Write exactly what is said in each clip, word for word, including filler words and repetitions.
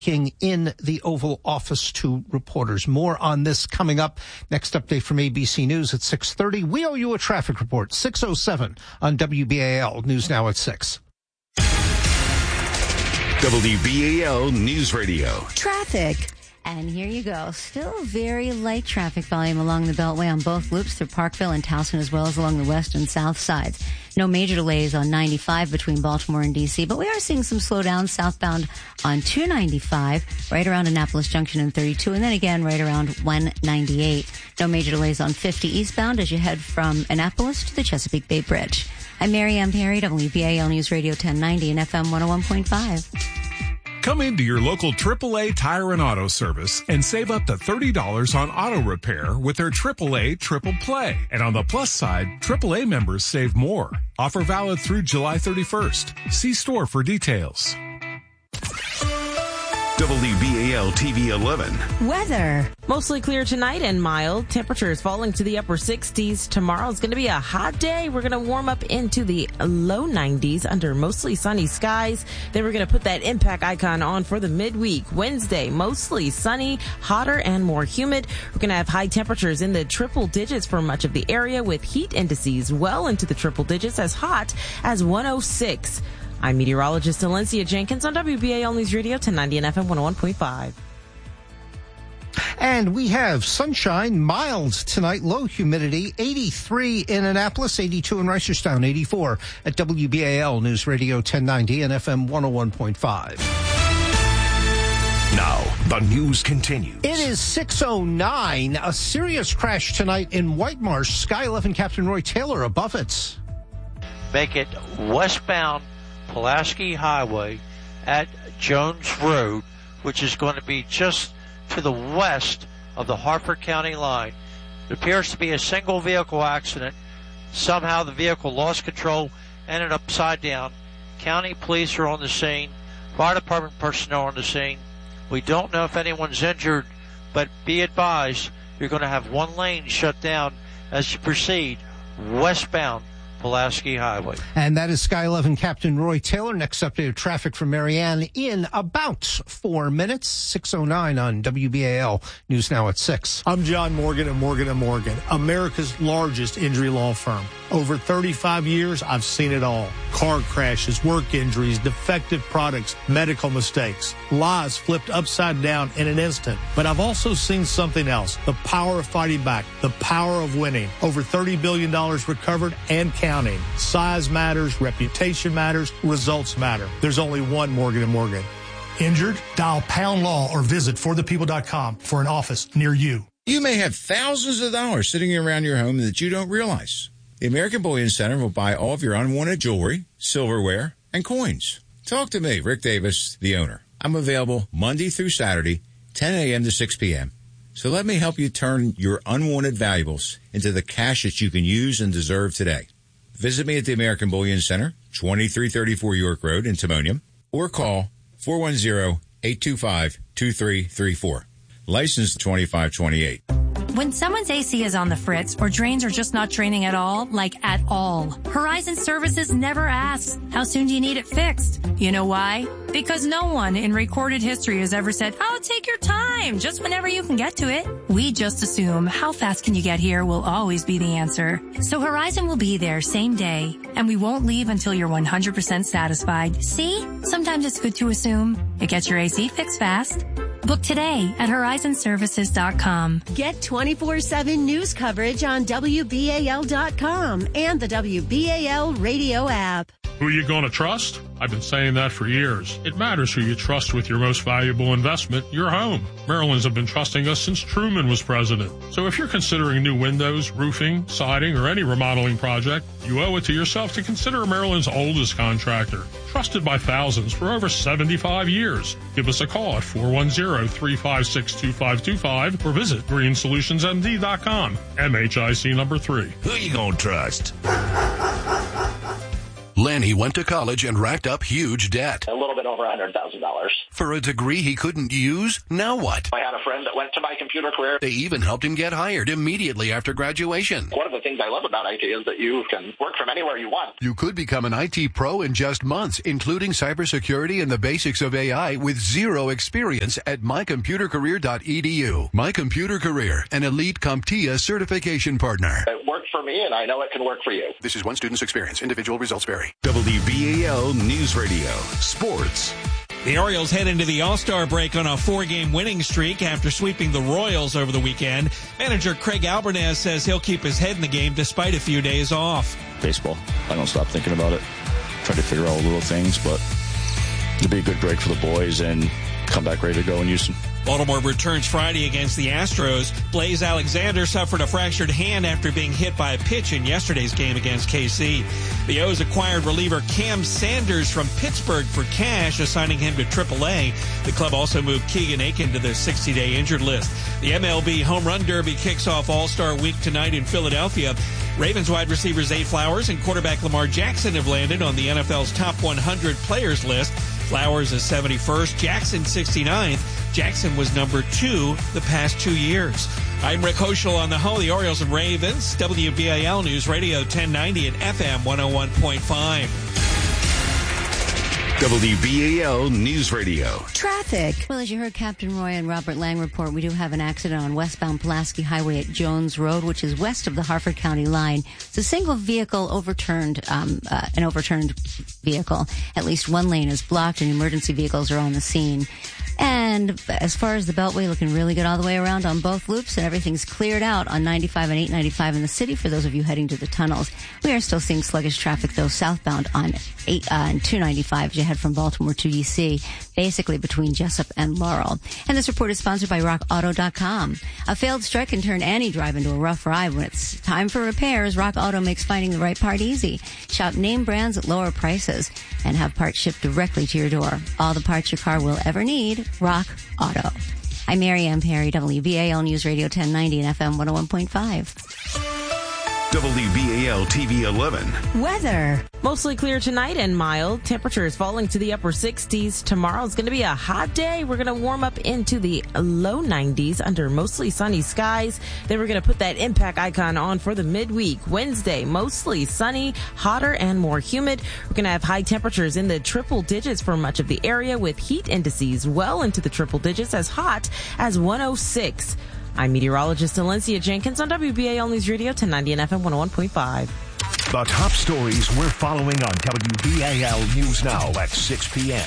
King in the Oval Office to reporters. More on this coming up. Next update from A B C News at six thirty. We owe you a traffic report, six oh seven on W B A L. News now at six. W B A L News Radio. Traffic. And here you go. Still very light traffic volume along the Beltway on both loops through Parkville and Towson, as well as along the west and south sides. No major delays on ninety-five between Baltimore and D C, but we are seeing some slowdowns southbound on two ninety-five, right around Annapolis Junction and thirty-two, and then again right around one ninety-eight. No major delays on fifty eastbound as you head from Annapolis to the Chesapeake Bay Bridge. I'm Mary Ann Perry, W B A L News Radio ten ninety and F M one oh one point five. Come into your local triple A Tire and Auto Service and save up to thirty dollars on auto repair with their triple A Triple Play. And on the plus side, triple A members save more. Offer valid through July thirty-first. See store for details. W B A L T V eleven. Weather. Mostly clear tonight and mild. Temperatures falling to the upper sixties. Tomorrow is going to be a hot day. We're going to warm up into the low nineties under mostly sunny skies. Then we're going to put that impact icon on for the midweek. Wednesday, mostly sunny, hotter and more humid. We're going to have high temperatures in the triple digits for much of the area with heat indices well into the triple digits, as hot as one oh six. I'm meteorologist Alencia Jenkins on W B A L News Radio ten ninety and F M one oh one point five. And we have sunshine, mild tonight, low humidity, eighty-three in Annapolis, eighty-two in Reisterstown, eighty-four at W B A L News Radio ten ninety and F M one oh one point five. Now, the news continues. It is six oh nine. A serious crash tonight in White Marsh. Sky eleven Captain Roy Taylor above it. Make it westbound Pulaski Highway at Jones Road, which is going to be just to the west of the Harford County line. It appears to be a single vehicle accident. Somehow the vehicle lost control, ended upside down. County police are on the scene. Fire department personnel are on the scene. We don't know if anyone's injured, but be advised, you're going to have one lane shut down as you proceed westbound Pulaski Highway. And that is Sky eleven Captain Roy Taylor. Next update of traffic from Marianne in about four minutes. six oh nine on W B A L News Now at six. I'm John Morgan of Morgan and Morgan, America's largest injury law firm. Over thirty-five years, I've seen it all. Car crashes, work injuries, defective products, medical mistakes, lives flipped upside down in an instant. But I've also seen something else, the power of fighting back, the power of winning. Over thirty billion dollars recovered and counting. Size matters, reputation matters, results matter. There's only one Morgan and Morgan. Injured? Dial Pound Law or visit for the people dot com for an office near you. You may have thousands of dollars sitting around your home that you don't realize. The American Bullion Center will buy all of your unwanted jewelry, silverware, and coins. Talk to me, Rick Davis, the owner. I'm available Monday through Saturday, ten a.m. to six p.m. So let me help you turn your unwanted valuables into the cash that you can use and deserve today. Visit me at the American Bullion Center, twenty-three thirty-four York Road in Timonium, or call four one zero, eight two five, two three three four. License twenty-five twenty-eight. When someone's A C is on the fritz or drains are just not draining at all, like at all, Horizon Services never asks, how soon do you need it fixed? You know why? Because no one in recorded history has ever said, oh, take your time, just whenever you can get to it. We just assume how fast can you get here will always be the answer. So Horizon will be there same day, and we won't leave until you're one hundred percent satisfied. See? Sometimes it's good to assume. It gets your A C fixed fast. Book today at horizon services dot com. Get twenty-four seven news coverage on W B A L dot com and the W B A L radio app. Who are you going to trust? I've been saying that for years. It matters who you trust with your most valuable investment, your home. Maryland's have been trusting us since Truman was president. So if you're considering new windows, roofing, siding, or any remodeling project, you owe it to yourself to consider Maryland's oldest contractor. Trusted by thousands for over seventy-five years. Give us a call at four one zero, three five six, two five two five or visit green solutions m d dot com. M H I C number three. Who you gonna trust? Lanny went to college and racked up huge debt. A little bit over one hundred thousand dollars. For a degree he couldn't use? Now what? I had a friend that went to my computer career. They even helped him get hired immediately after graduation. One of the things I love about I T is that you can work from anywhere you want. You could become an I T pro in just months, including cybersecurity and the basics of A I with zero experience at my computer career dot e d u. My Computer Career, an elite CompTIA certification partner. It worked for me, and I know it can work for you. This is one student's experience. Individual results vary. W B A L News Radio. Sports. The Orioles head into the All-Star break on a four-game winning streak after sweeping the Royals over the weekend. Manager Craig Albernaz says he'll keep his head in the game despite a few days off. Baseball. I don't stop thinking about it. Try to figure out little things, but it'll be a good break for the boys and come back ready to go in Houston. Baltimore returns Friday against the Astros. Blaze Alexander suffered a fractured hand after being hit by a pitch in yesterday's game against K C. The O's acquired reliever Cam Sanders from Pittsburgh for cash, assigning him to triple A. The club also moved Keegan Aiken to the sixty-day injured list. The M L B Home Run Derby kicks off All-Star Week tonight in Philadelphia. Ravens wide receivers Zay Flowers and quarterback Lamar Jackson have landed on the N F L's top one hundred players list. Flowers is seventy-first, Jackson sixty-ninth. Jackson was number two the past two years. I'm Rick Hoschel on the Ho, the Orioles and Ravens, W B A L News Radio ten ninety and F M one oh one point five. W B A L News Radio. Traffic. Well, as you heard Captain Roy and Robert Lang report, we do have an accident on westbound Pulaski Highway at Jones Road, which is west of the Harford County line. It's a single vehicle overturned, um, uh, an overturned vehicle. At least one lane is blocked and emergency vehicles are on the scene. And as far as the Beltway, looking really good all the way around on both loops, and everything's cleared out on ninety-five and eight ninety-five in the city for those of you heading to the tunnels. We are still seeing sluggish traffic, though, southbound on eight uh, and two ninety-five as you head from Baltimore to D C, basically between Jessup and Laurel. And this report is sponsored by rock auto dot com. A failed strike can turn any drive into a rough ride. When it's time for repairs, Rock Auto makes finding the right part easy. Shop name brands at lower prices and have parts shipped directly to your door. All the parts your car will ever need. Rock Auto. I'm Mary Ann Perry, W B A L News Radio ten ninety and F M one oh one point five. W B A L T V eleven. Weather. Mostly clear tonight and mild. Temperatures falling to the upper sixties. Tomorrow is going to be a hot day. We're going to warm up into the low nineties under mostly sunny skies. Then we're going to put that impact icon on for the midweek. Wednesday, mostly sunny, hotter, and more humid. We're going to have high temperatures in the triple digits for much of the area with heat indices well into the triple digits, as hot as one oh six. I'm meteorologist Alencia Jenkins on W B A L News Radio ten ninety and F M one oh one point five. The top stories we're following on W B A L News Now at six p.m.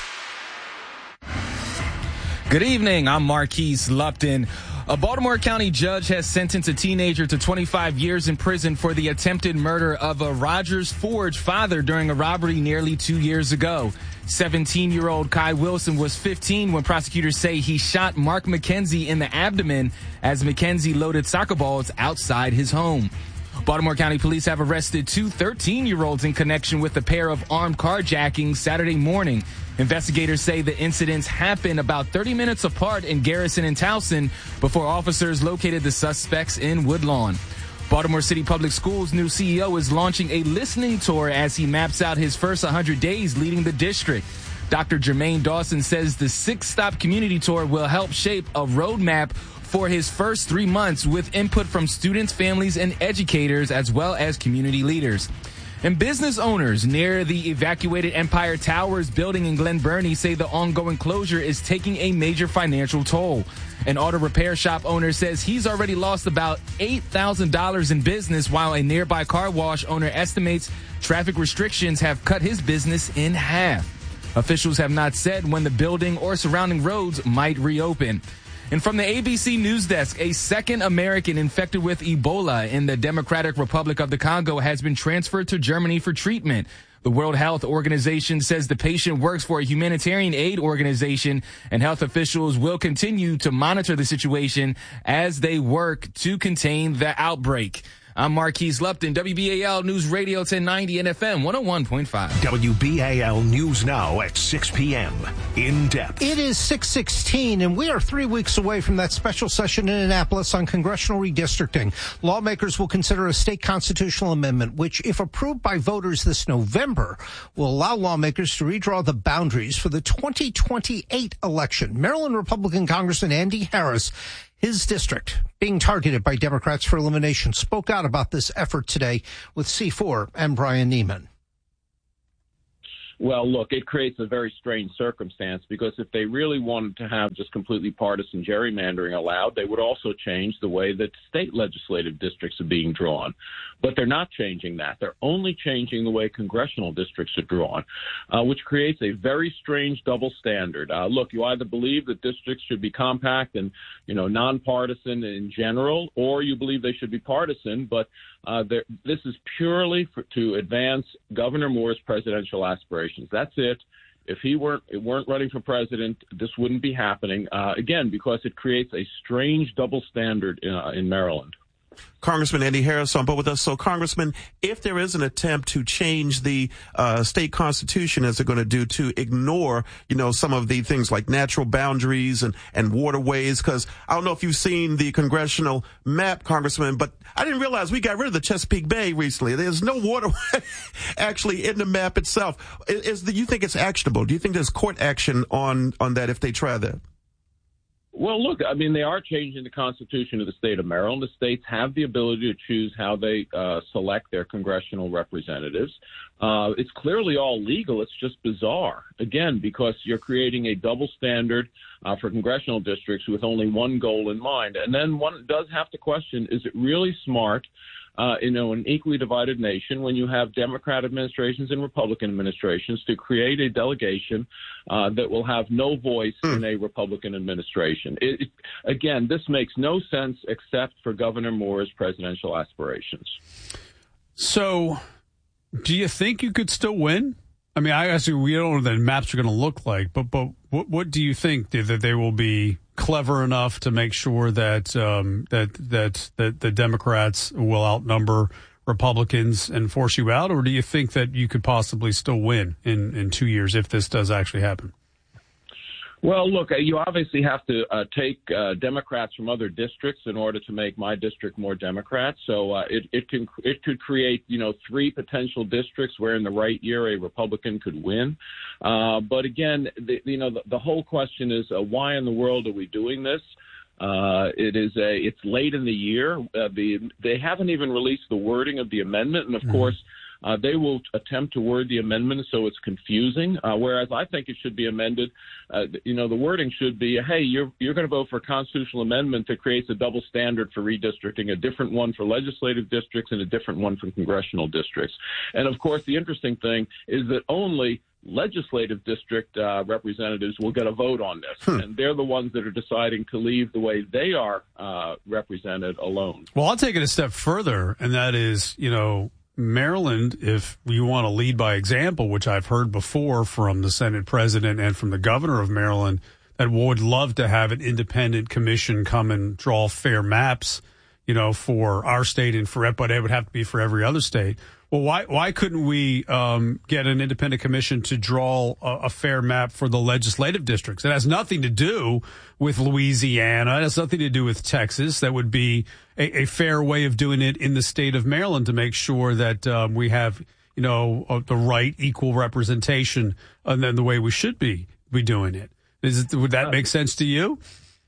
Good evening. I'm Marquise Lupton. A Baltimore County judge has sentenced a teenager to twenty-five years in prison for the attempted murder of a Rogers Forge father during a robbery nearly two years ago. seventeen-year-old Kai Wilson was fifteen when prosecutors say he shot Mark McKenzie in the abdomen as McKenzie loaded soccer balls outside his home. Baltimore County Police have arrested two thirteen-year-olds in connection with a pair of armed carjackings Saturday morning. Investigators say the incidents happened about thirty minutes apart in Garrison and Towson before officers located the suspects in Woodlawn. Baltimore City Public Schools' new C E O is launching a listening tour as he maps out his first one hundred days leading the district. Doctor Jermaine Dawson says the six-stop community tour will help shape a roadmap for his first three months with input from students, families, and educators, as well as community leaders. And business owners near the evacuated Empire Towers building in Glen Burnie say the ongoing closure is taking a major financial toll. An auto repair shop owner says he's already lost about eight thousand dollars in business, while a nearby car wash owner estimates traffic restrictions have cut his business in half. Officials have not said when the building or surrounding roads might reopen. And from the A B C News Desk, a second American infected with Ebola in the Democratic Republic of the Congo has been transferred to Germany for treatment. The World Health Organization says the patient works for a humanitarian aid organization, and health officials will continue to monitor the situation as they work to contain the outbreak. I'm Marquise Lupton, W B A L News Radio ten ninety and F M one oh one point five. W B A L News Now at six p.m. In depth. It is six sixteen, and we are three weeks away from that special session in Annapolis on congressional redistricting. Lawmakers will consider a state constitutional amendment, which, if approved by voters this November, will allow lawmakers to redraw the boundaries for the twenty twenty-eight election. Maryland Republican Congressman Andy Harris, his district being targeted by Democrats for elimination, spoke out about this effort today with C four and Brian Neiman. Well, look, it creates a very strange circumstance because if they really wanted to have just completely partisan gerrymandering allowed, they would also change the way that state legislative districts are being drawn. But they're not changing that. They're only changing the way congressional districts are drawn, uh, which creates a very strange double standard. Uh, look, you either believe that districts should be compact and, you know, nonpartisan in general, or you believe they should be partisan, but uh, this is purely for, to advance Governor Moore's presidential aspirations. That's it. If he weren't weren't running for president, this wouldn't be happening, uh, again, because it creates a strange double standard in, uh, in Maryland. Congressman Andy Harris on board with us. So, Congressman, if there is an attempt to change the uh, state constitution, as they're going to do, to ignore, you know, some of the things like natural boundaries and, and waterways, because I don't know if you've seen the congressional map, Congressman, but I didn't realize we got rid of the Chesapeake Bay recently. There's no waterway actually in the map itself. Is, is the, you think it's actionable? Do you think there's court action on, on that if they try that? Well, look, I mean, they are changing the Constitution of the state of Maryland. The states have the ability to choose how they uh, select their congressional representatives. Uh, it's clearly all legal. It's just bizarre, again, because you're creating a double standard uh, for congressional districts with only one goal in mind. And then one does have to question, is it really smart Uh, you know, an equally divided nation when you have Democrat administrations and Republican administrations to create a delegation uh, that will have no voice mm. in a Republican administration. It, it, again, this makes no sense except for Governor Moore's presidential aspirations. So do you think you could still win? I mean, I guess we don't know what the maps are going to look like, but but what, what do you think that they will be clever enough to make sure that um, that that that the Democrats will outnumber Republicans and force you out, or do you think that you could possibly still win in, in two years if this does actually happen? Well, look, you obviously have to uh, take uh, Democrats from other districts in order to make my district more Democrat. So uh, it, it can it could create, you know, three potential districts where in the right year a Republican could win. Uh, but again, the, you know, the, the whole question is uh, why in the world are we doing this? Uh, it is a it's late in the year. Uh, the they haven't even released the wording of the amendment, and of mm-hmm. course. Uh, they will attempt to word the amendment so it's confusing, uh, whereas I think it should be amended. Uh, you know, the wording should be, hey, you're you're going to vote for a constitutional amendment that creates a double standard for redistricting, a different one for legislative districts and a different one for congressional districts. And, of course, the interesting thing is that only legislative district uh, representatives will get a vote on this, hmm. and they're the ones that are deciding to leave the way they are uh, represented alone. Well, I'll take it a step further, and that is, you know, Maryland, if you want to lead by example, which I've heard before from the Senate president and from the governor of Maryland, that would love to have an independent commission come and draw fair maps, you know, for our state and for, but it would have to be for every other state. Well, why why couldn't we um, get an independent commission to draw a, a fair map for the legislative districts? It has nothing to do with Louisiana. It has nothing to do with Texas. That would be a, a fair way of doing it in the state of Maryland to make sure that um, we have, you know, uh, the right equal representation and then the way we should be be doing it. Is it, would that make sense to you?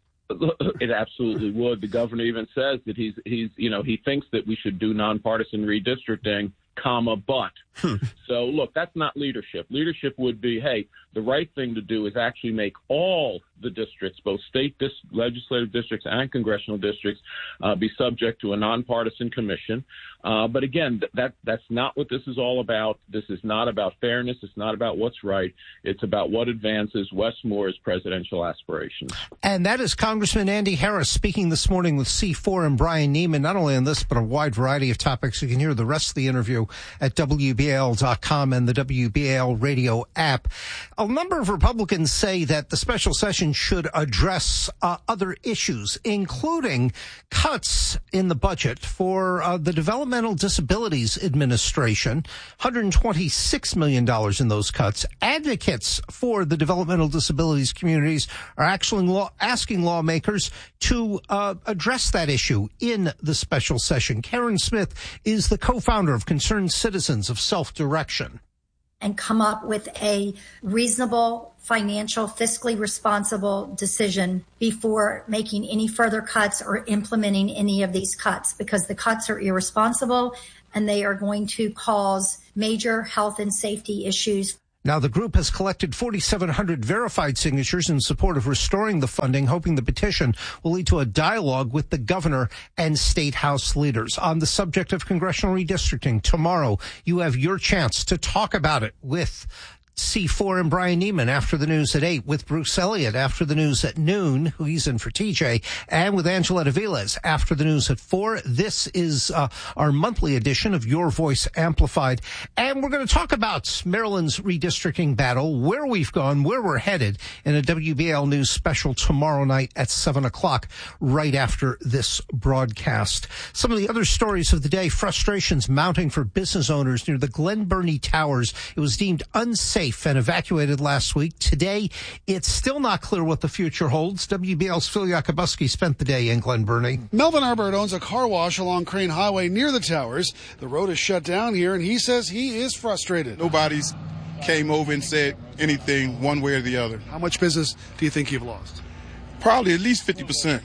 It absolutely would. The governor even says that he's he's you know he thinks that we should do nonpartisan redistricting, comma, but. Hmm. So, look, that's not leadership. Leadership would be, hey, the right thing to do is actually make all the districts, both state dis- legislative districts and congressional districts, uh, be subject to a nonpartisan commission. Uh, but again, th- that that's not what this is all about. This is not about fairness. It's not about what's right. It's about what advances Wes Moore's presidential aspirations. And that is Congressman Andy Harris speaking this morning with C four and Brian Neiman, not only on this, but a wide variety of topics. You can hear the rest of the interview at W B A L dot com and the W B A L radio app. A number of Republicans say that the special session should address uh, other issues, including cuts in the budget for uh, the Developmental Disabilities Administration, one hundred twenty-six million dollars in those cuts. Advocates for the developmental disabilities communities are actually law- asking lawmakers to uh, address that issue in the special session. Karen Smith is the co-founder of Concerned Citizens of Self-Direction. And come up with a reasonable, financial, fiscally responsible decision before making any further cuts or implementing any of these cuts, because the cuts are irresponsible and they are going to cause major health and safety issues. Now, the group has collected forty-seven hundred verified signatures in support of restoring the funding, hoping the petition will lead to a dialogue with the governor and state house leaders. On the subject of congressional redistricting, tomorrow you have your chance to talk about it with C four and Brian Neiman after the news at eight, with Bruce Elliott after the news at noon, who he's in for T J, and with Angela Aviles after the news at four. This is uh, our monthly edition of Your Voice Amplified, and we're going to talk about Maryland's redistricting battle, where we've gone, where we're headed, in a W B A L News special tomorrow night at seven o'clock, right after this broadcast. Some of the other stories of the day: frustrations mounting for business owners near the Glen Burnie Towers. It was deemed unsafe and evacuated last week. Today, it's still not clear what the future holds. W B L's Phil Yakubuski spent the day in Glen Burnie. Melvin Arbert owns a car wash along Crane Highway near the towers. The road is shut down here, and he says he is frustrated. Nobody's came over and said anything one way or the other. How much business do you think you've lost? Probably at least fifty percent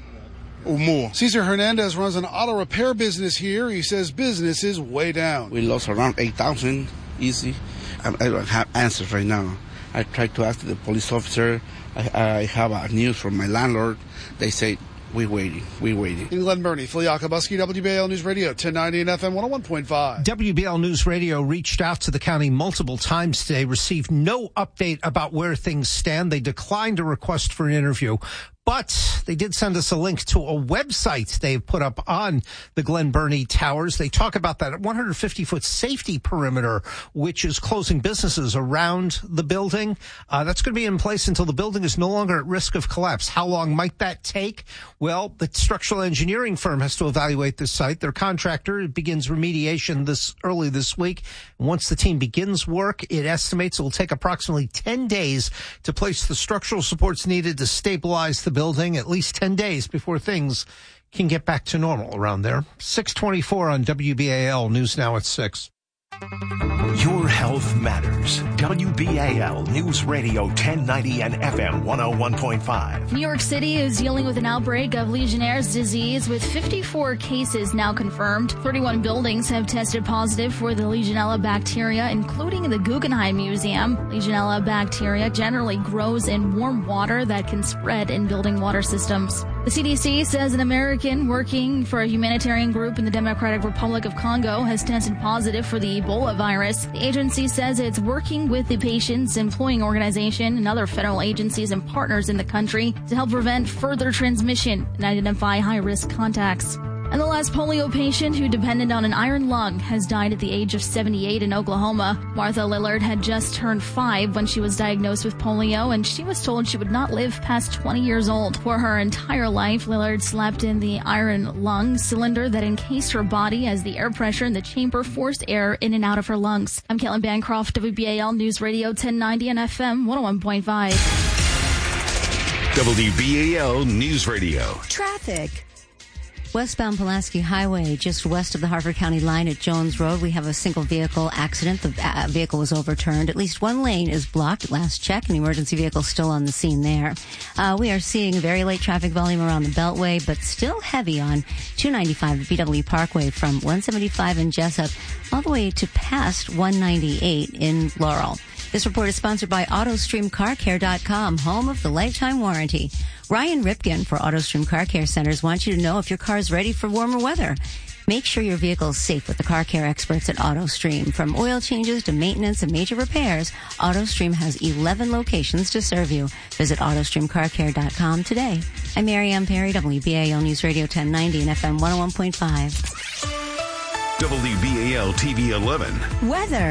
or more. Cesar Hernandez runs an auto repair business here. He says business is way down. We lost around eight thousand easy. I don't have answers right now. I tried to ask the police officer. I, I have a news from my landlord. They say, we're waiting, we're waiting. In Glen Burnie, Phil Yakubuski, W B A L News Radio, ten ninety and F M one oh one point five. W B A L News Radio reached out to the county multiple times today, received no update about where things stand. They declined a request for an interview. But they did send us a link to a website they've put up on the Glen Burnie Towers. They talk about that one hundred fifty foot safety perimeter, which is closing businesses around the building. Uh, that's going to be in place until the building is no longer at risk of collapse. How long might that take? Well, the structural engineering firm has to evaluate this site. Their contractor begins remediation this early this week. Once the team begins work, it estimates it will take approximately ten days to place the structural supports needed to stabilize the building, at least ten days before things can get back to normal around there. six twenty-four on W B A L News Now at six. Your health matters. W B A L News Radio ten ninety and F M one oh one point five. New York City is dealing with an outbreak of Legionnaire's disease with fifty-four cases now confirmed. thirty-one buildings have tested positive for the Legionella bacteria, including the Guggenheim Museum. Legionella bacteria generally grows in warm water that can spread in building water systems. The C D C says an American working for a humanitarian group in the Democratic Republic of Congo has tested positive for the Ebola virus. The agency says it's working with the patient's employing organization and other federal agencies and partners in the country to help prevent further transmission and identify high-risk contacts. And the last polio patient who depended on an iron lung has died at the age of seventy-eight in Oklahoma. Martha Lillard had just turned five when she was diagnosed with polio, and she was told she would not live past twenty years old. For her entire life, Lillard slept in the iron lung cylinder that encased her body as the air pressure in the chamber forced air in and out of her lungs. I'm Caitlin Bancroft, W B A L News Radio ten ninety and F M one oh one point five. W B A L News Radio. Traffic. Westbound Pulaski Highway, just west of the Harford County line at Jones Road, we have a single vehicle accident. The uh, vehicle was overturned. At least one lane is blocked. Last check, an emergency vehicle still on the scene there. Uh, we are seeing very late traffic volume around the Beltway, but still heavy on two ninety-five, the B W Parkway from one seventy-five in Jessup all the way to past one ninety-eight in Laurel. This report is sponsored by Auto Stream Car Care dot com, home of the lifetime warranty. Ryan Ripken for AutoStream Car Care Centers wants you to know if your car is ready for warmer weather. Make sure your vehicle is safe with the car care experts at AutoStream. From oil changes to maintenance and major repairs, AutoStream has eleven locations to serve you. Visit Auto Stream Car Care dot com today. I'm Mary Ann Perry, W B A L News Radio ten ninety and F M one oh one point five. W B A L T V eleven. Weather.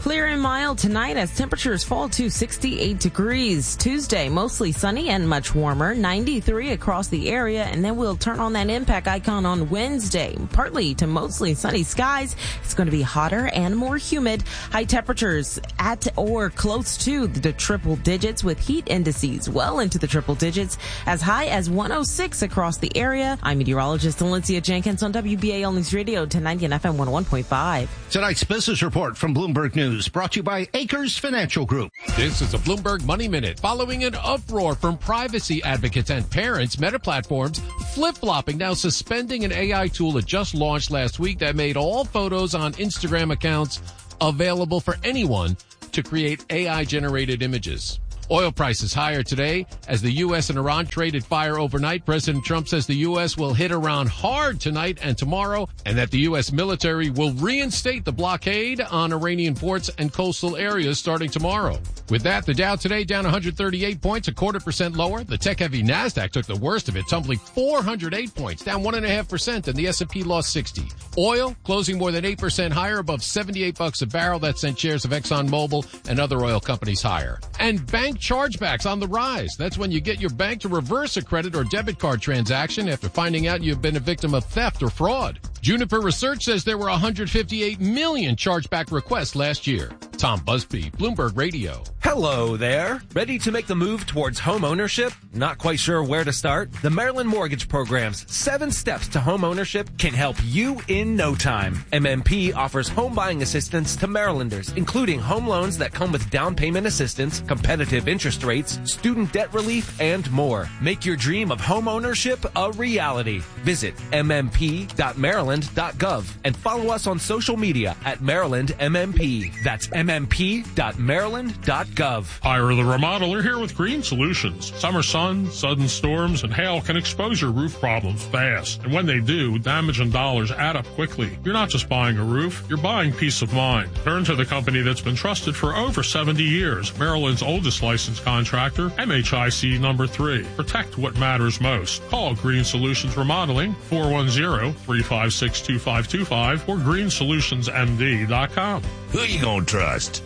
Clear and mild tonight as temperatures fall to sixty-eight degrees. Tuesday, mostly sunny and much warmer, ninety-three across the area. And then we'll turn on that impact icon on Wednesday. Partly to mostly sunny skies. It's going to be hotter and more humid. High temperatures at or close to the triple digits with heat indices well into the triple digits as high as one oh six across the area. I'm meteorologist Valencia Jenkins on W B A L News Radio ten ninety and F M one oh one point five. Tonight's business report from Bloomberg News brought to you by Acres Financial Group. This is a Bloomberg Money Minute. Following an uproar from privacy advocates and parents, Meta Platforms flip-flopping, now suspending an A I tool it just launched last week that made all photos on Instagram accounts available for anyone to create A I-generated images. Oil prices higher today as the U S and Iran traded fire overnight. President Trump says the U S will hit Iran hard tonight and tomorrow, and that the U S military will reinstate the blockade on Iranian ports and coastal areas starting tomorrow. With that, the Dow today down one hundred thirty-eight points, a quarter percent lower. The tech-heavy NASDAQ took the worst of it, tumbling four hundred eight points, down one point five percent, and the S and P lost sixty. Oil closing more than eight percent higher, above seventy-eight bucks a barrel. That sent shares of ExxonMobil and other oil companies higher. And bank chargebacks on the rise. That's when you get your bank to reverse a credit or debit card transaction after finding out you've been a victim of theft or fraud. Juniper Research says there were one hundred fifty-eight million chargeback requests last year. Tom Busby, Bloomberg Radio. Hello there. Ready to make the move towards home ownership? Not quite sure where to start? The Maryland Mortgage Program's seven steps to home ownership can help you in no time. M M P offers home buying assistance to Marylanders, including home loans that come with down payment assistance, competitive interest rates, student debt relief, and more. Make your dream of home ownership a reality. Visit m m p dot maryland dot gov and follow us on social media at Maryland M M P. That's m m p dot maryland dot gov. Ira the Remodeler here with Green Solutions. Summer sun, sudden storms, and hail can expose your roof problems fast. And when they do, damage and dollars add up quickly. You're not just buying a roof, you're buying peace of mind. Turn to the company that's been trusted for over seventy years, Maryland's oldest licensed contractor, M H I C number three. Protect what matters most. Call Green Solutions Remodeling, four one zero, three five six, two five two five or green solutions m d dot com. Who you gonna trust?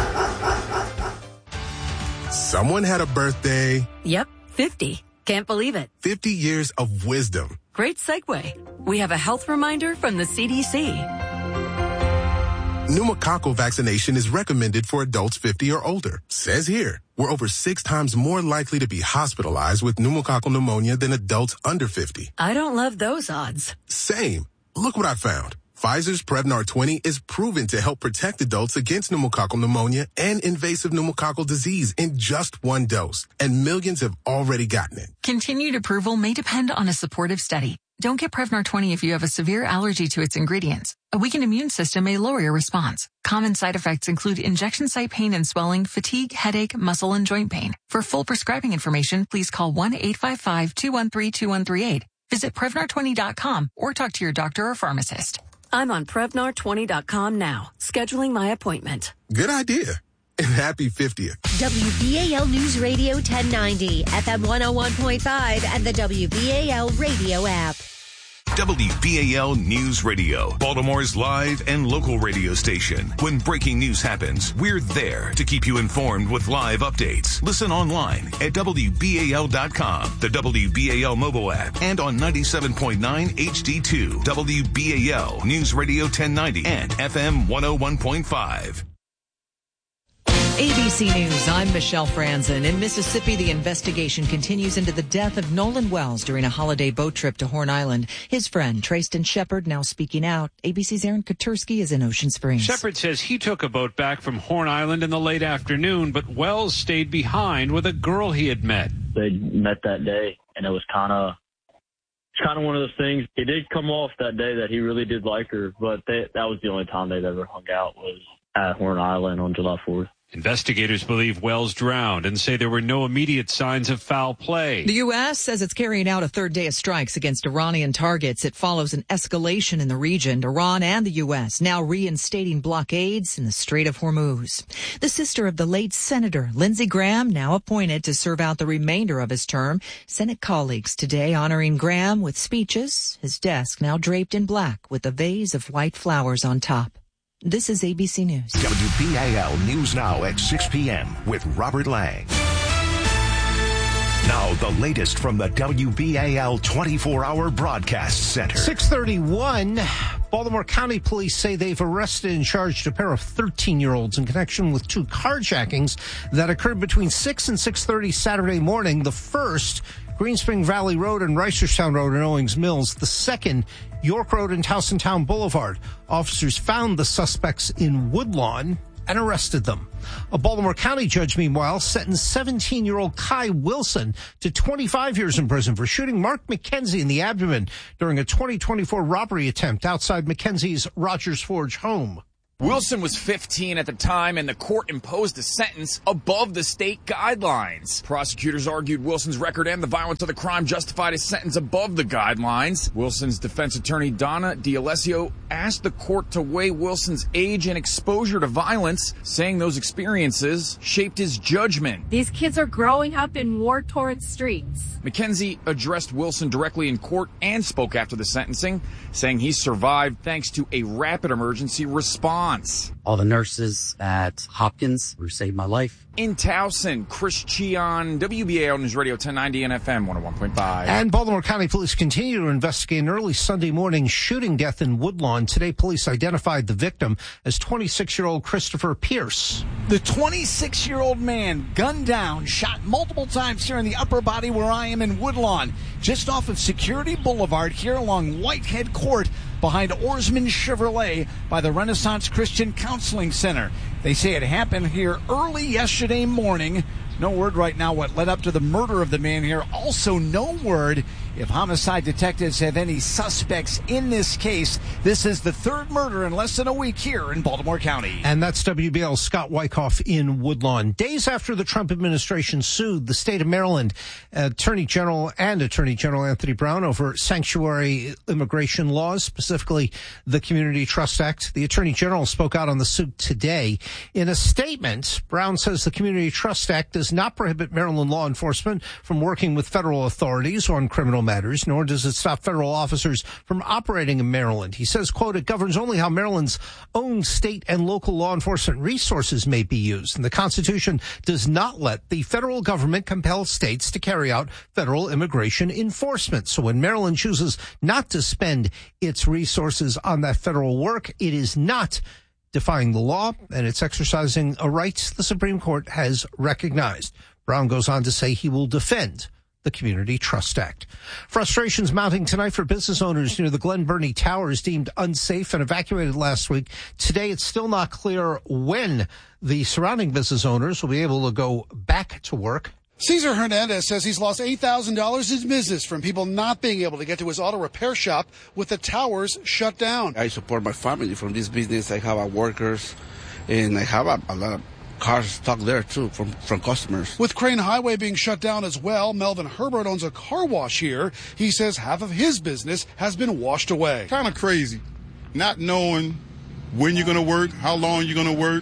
Someone had a birthday. Yep, fifty. Can't believe it. fifty years of wisdom. Great segue. We have a health reminder from the C D C. Pneumococcal vaccination is recommended for adults fifty or older. Says here, we're over six times more likely to be hospitalized with pneumococcal pneumonia than adults under fifty. I don't love those odds. Same. Look what I found. Pfizer's Prevnar twenty is proven to help protect adults against pneumococcal pneumonia and invasive pneumococcal disease in just one dose. And millions have already gotten it. Continued approval may depend on a supportive study. Don't get Prevnar twenty if you have a severe allergy to its ingredients. A weakened immune system may lower your response. Common side effects include injection site pain and swelling, fatigue, headache, muscle, and joint pain. For full prescribing information, please call one eight five five, two one three, two one three eight. Visit Prevnar twenty dot com or talk to your doctor or pharmacist. I'm on Prevnar twenty dot com now, scheduling my appointment. Good idea. And happy fiftieth. W B A L News Radio ten ninety, F M one oh one point five, and the W B A L radio app. W B A L News Radio, Baltimore's live and local radio station. When breaking news happens, we're there to keep you informed with live updates. Listen online at W B A L dot com, the W B A L mobile app, and on ninety-seven point nine H D two, W B A L News Radio ten ninety, and F M one oh one point five. A B C News, I'm Michelle Franzen. In Mississippi, the investigation continues into the death of Nolan Wells during a holiday boat trip to Horn Island. His friend, Trayston Shepard, now speaking out. A B C's Aaron Katursky is in Ocean Springs. Shepard says he took a boat back from Horn Island in the late afternoon, but Wells stayed behind with a girl he had met. They met that day, and it was kind of it's kind of one of those things. It did come off that day that he really did like her, but they, that was the only time they'd ever hung out was at Horn Island on July fourth. Investigators believe Wells drowned and say there were no immediate signs of foul play. The U S says it's carrying out a third day of strikes against Iranian targets. It follows an escalation in the region. Iran and the U S now reinstating blockades in the Strait of Hormuz. The sister of the late Senator Lindsey Graham, now appointed to serve out the remainder of his term. Senate colleagues today honoring Graham with speeches, his desk now draped in black with a vase of white flowers on top. This is A B C News. W B A L News Now at six p.m. with Robert Lang. Now, the latest from the W B A L twenty-four hour broadcast center. six thirty-one, Baltimore County Police say they've arrested and charged a pair of thirteen-year-olds in connection with two carjackings that occurred between six and six thirty Saturday morning. The first, Greenspring Valley Road and Reisterstown Road in Owings Mills. The second, York Road and Towsontown Boulevard. Officers found the suspects in Woodlawn and arrested them. A Baltimore County judge, meanwhile, sentenced seventeen-year-old Kai Wilson to twenty-five years in prison for shooting Mark McKenzie in the abdomen during a twenty twenty-four robbery attempt outside McKenzie's Rogers Forge home. Wilson was fifteen at the time, and the court imposed a sentence above the state guidelines. Prosecutors argued Wilson's record and the violence of the crime justified his sentence above the guidelines. Wilson's defense attorney, Donna D'Alessio, asked the court to weigh Wilson's age and exposure to violence, saying those experiences shaped his judgment. These kids are growing up in war-torn streets. McKenzie addressed Wilson directly in court and spoke after the sentencing, saying he survived thanks to a rapid emergency response. All the nurses at Hopkins who saved my life. In Towson, Chris Cheon, W B A L News Radio ten ninety and F M one oh one point five. And Baltimore County Police continue to investigate an early Sunday morning shooting death in Woodlawn. Today, police identified the victim as twenty-six-year-old Christopher Pierce. The twenty-six-year-old man gunned down, shot multiple times here in the upper body where I am in Woodlawn, just off of Security Boulevard here along Whitehead Court behind Oarsman Chevrolet by the Renaissance Christian Counseling Center. They say it happened here early yesterday morning. No word right now what led up to the murder of the man here. Also, no word if homicide detectives have any suspects in this case. This is the third murder in less than a week here in Baltimore County. And that's W B L's Scott Wyckoff in Woodlawn. Days after the Trump administration sued the state of Maryland Attorney General and Attorney General Anthony Brown over sanctuary immigration laws, specifically the Community Trust Act, the Attorney General spoke out on the suit today. In a statement, Brown says the Community Trust Act does not prohibit Maryland law enforcement from working with federal authorities on criminal matters, nor does it stop federal officers from operating in Maryland. He says, quote, it governs only how Maryland's own state and local law enforcement resources may be used. And the Constitution does not let the federal government compel states to carry out federal immigration enforcement. So when Maryland chooses not to spend its resources on that federal work, it is not defying the law, and it's exercising a right the Supreme Court has recognized. Brown goes on to say he will defend the Community Trust Act. Frustrations mounting tonight for business owners near the Glen Burnie Towers deemed unsafe and evacuated last week. Today, it's still not clear when the surrounding business owners will be able to go back to work. Cesar Hernandez says he's lost eight thousand dollars in business from people not being able to get to his auto repair shop with the towers shut down. I support my family from this business. I have workers, and I have a, a lot of cars stuck there, too, from, from customers. With Crane Highway being shut down as well, Melvin Herbert owns a car wash here. He says half of his business has been washed away. Kind of crazy, not knowing when you're going to work, how long you're going to work,